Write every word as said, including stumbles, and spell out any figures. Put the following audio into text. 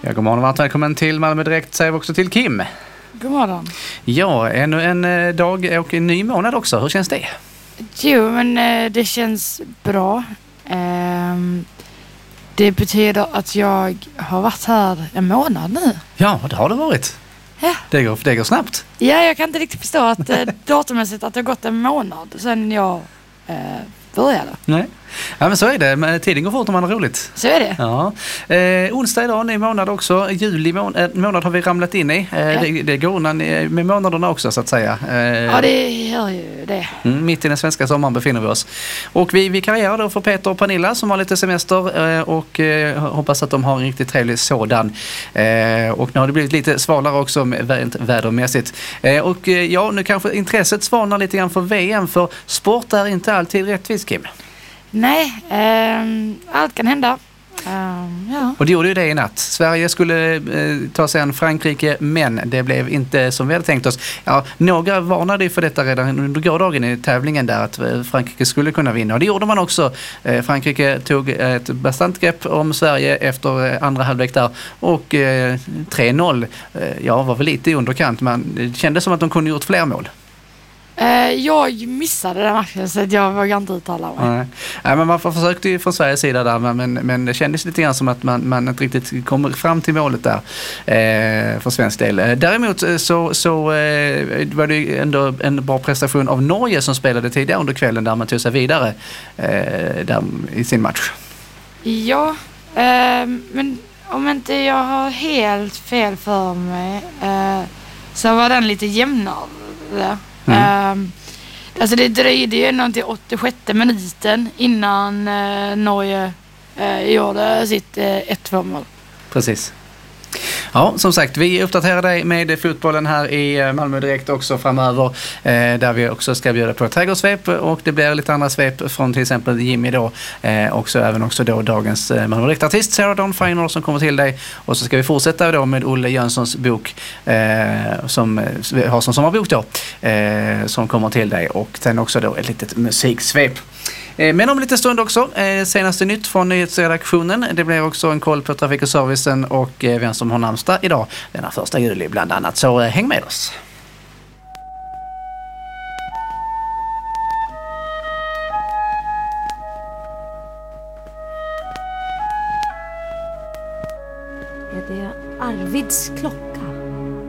Ja, god morgon och varmt välkommen till Malmö Direkt, säger vi också till Kim. God morgon. Ja, ännu en eh, dag och en ny månad också. Hur känns det? Jo, men eh, det känns bra. Ehm, det betyder att jag har varit här en månad nu. Ja, det har det varit. Ja. Det går, det går snabbt. Ja, jag kan inte riktigt förstå att eh, datummässigt att det har gått en månad sedan jag eh, började. Nej. Ja, men så är det. Men tiden går fort om man har roligt. Så är det. Ja. Eh, onsdag idag, ny månad också. Juli månad, månad har vi ramlat in i. Eh, Ja. det, det går undan med månaderna också, så att säga. Eh, Ja, det gör ju det. Mm, mitt i den svenska sommaren befinner vi oss. Och vi vikarierar då för Peter och Pernilla som har lite semester eh, och eh, hoppas att de har en riktigt trevlig sådan. Eh, och nu har det blivit lite svalare också med vädermässigt. Eh, och eh, ja, nu kanske intresset svalnar lite grann för V M, för sport är inte alltid rättvis, Kim. Nej, ehm, allt kan hända. Ehm, ja. Och det gjorde ju det i natt. Sverige skulle eh, ta sig an Frankrike, men det blev inte som vi hade tänkt oss. Ja, några varnade ju för detta redan under gårdagen i tävlingen där, att eh, Frankrike skulle kunna vinna. Och det gjorde man också. Eh, Frankrike tog ett bastant grepp om Sverige efter eh, andra halvlek där. Och eh, tre noll, eh, ja, var väl lite i underkant, men det kändes som att de kunde gjort fler mål. Eh, jag missade den matchen så att jag vågar inte uttala mig. Nej. Nej, men man försökte ju från Sveriges sida där, men, men det kändes lite grann som att man, man inte riktigt kommer fram till målet där eh, för svensk del. Eh, däremot så, så eh, var det ändå en bra prestation av Norge som spelade tidigare under kvällen där man tog sig vidare eh, där, i sin match. Ja, eh, men om inte jag har helt fel för mig eh, så var den lite jämnare. Mm. Uh, alltså det dröjde ju någon till åttiosjätte minuten innan uh, Norge uh, gjorde sitt uh, ett två mål. Precis. Ja, som sagt, vi uppdaterar dig med fotbollen här i Malmö Direkt också framöver, eh, där vi också ska bjuda på trädgårdssvep, och det blir lite andra svep från till exempel Jimmy då, eh, också även också då dagens eh, Malmö Direkt-artist Sarah Dawn Finer som kommer till dig, och så ska vi fortsätta då med Olle Jönssons bok eh, som vi har som sommarbok då, eh, som kommer till dig, och sen också då ett litet musiksvep. Men om lite stund också, senaste nytt från nyhetsredaktionen. Det blir också en koll på trafik och servicen och vem som har namnsdag idag, denna första juli bland annat. Så häng med oss. Är det Arvids klocka?